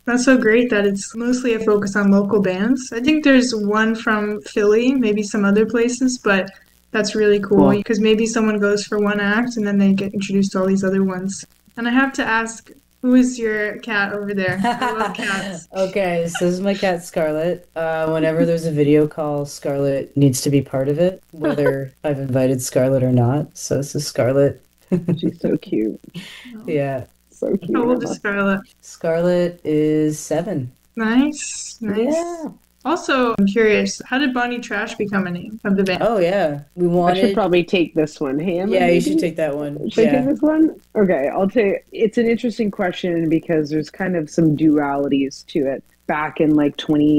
That's so great that it's mostly a focus on local bands. I think there's one from Philly, maybe some other places, but that's really cool Cool. because maybe someone goes for one act and then they get introduced to all these other ones. And I have to ask, who is your cat over there? I love cats. Okay, so this is my cat Scarlet. Whenever there's a video call, Scarlet needs to be part of it, whether I've invited Scarlet or not. So this is Scarlet. She's so cute. Oh, Yeah, So how cute, old is Emma. Scarlett? Scarlet is 7. Nice, nice. Yeah. Also, I'm curious, how did Bonnie Trash become a name of the band? Oh yeah. We I should wanted. probably take this one. Hey, Emma, Yeah, you should maybe? take that one. Should I take Yeah. this one? Okay, I'll take it's an interesting question because there's kind of some dualities to it. Back in like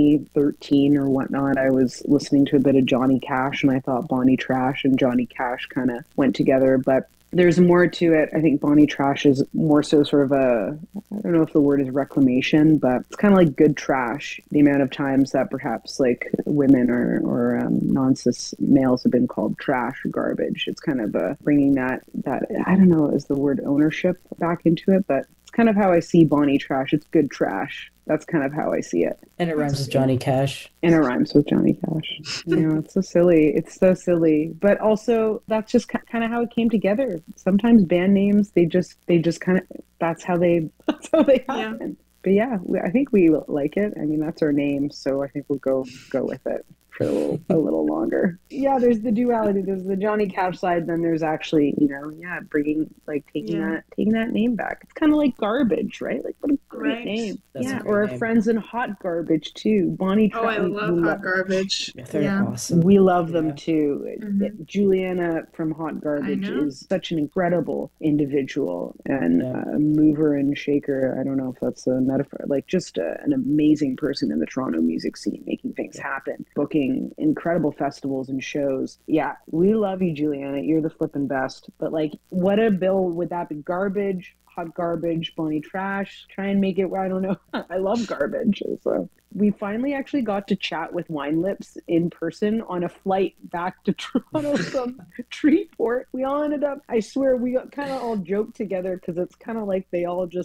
2013 or whatnot, I was listening to a bit of Johnny Cash and I thought Bonnie Trash and Johnny Cash kind of went together, but there's more to it. I think Bonnie Trash is more so sort of I don't know if the word is reclamation, but it's kind of like good trash. The amount of times that perhaps like women or non-cis males have been called trash or garbage. It's kind of bringing that I don't know is the word ownership back into it, but it's kind of how I see Bonnie Trash. It's good trash. That's kind of how I see it. And it rhymes That's with cute. Johnny Cash. And it rhymes with Johnny Cash. You know, it's so silly. It's so silly. But also, that's just kind of how it came together. Sometimes band names, they just kind of, that's how they Yeah. happen. But yeah, I think we like it. I mean, that's our name, so I think we'll go with it for a little longer. Yeah, there's the duality. There's the Johnny Cash side, then there's actually, yeah, bringing like Yeah, taking that name back. It's kind of like garbage, right? Like what a great right. name. That's a Yeah, great or our name. friends in Hot Garbage too. Bonnie Oh, I Tra- love hot garbage. Yeah, they're Yeah. awesome. we love them Yeah. too. Hmm. Juliana from Hot I Garbage know. is such an incredible individual and Yeah. mover and shaker. I don't know if that's a metaphor, like just an amazing person in the Toronto music scene, making things happen, booking incredible festivals and shows. Yeah, we love you, Juliana. You're the flippin' best. But like, what a bill would that be? Garbage, Hot Garbage, Bonnie Trash. Try and make it. I don't know. I love garbage. So we finally actually got to chat with Wine Lips in person on a flight back to Toronto from Treeport. We all ended up, I swear, we kind of all joked together because it's kind of like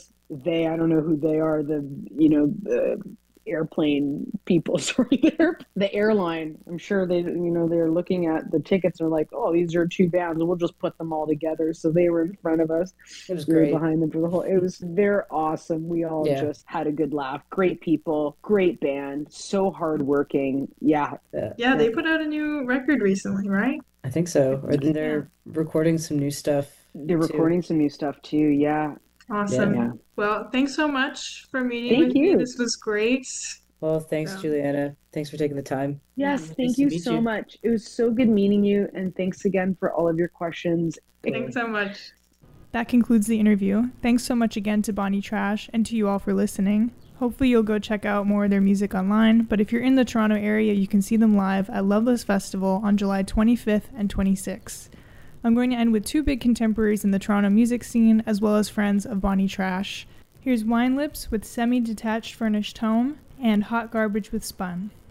I don't know who they are, the airplane people, sorry, the airline. I'm sure they're looking at the tickets and are like, oh, these are two bands, we'll just put them all together. So they were in front of us. It was We were great. behind them for the whole. They're awesome. We all Yeah. just had a good laugh. Great people, great band, so hardworking. Yeah, Yeah, yeah, they put out a new record recently, right? I think so. Or then Yeah. they're recording some new stuff they're too. recording some new stuff too. Yeah, Yeah. Awesome. yeah. Well, thanks so much for meeting Thank with me. you. This was great. Well, thanks, So, Juliana. Thanks for taking the time. yeah, Yes, Nice thank to you meet so you. much. It was so good meeting you, and thanks again for all of your questions. thanks Totally. so much. That concludes the interview. Thanks so much again to Bonnie Trash and to you all for listening. Hopefully you'll go check out more of their music online, but if you're in the Toronto area, you can see them live at Loveless Festival on July 25th and 26th. I'm going to end with two big contemporaries in the Toronto music scene, as well as friends of Bonnie Trash. Here's Wine Lips with Semi-Detached Furnished Home and Hot Garbage with Spun.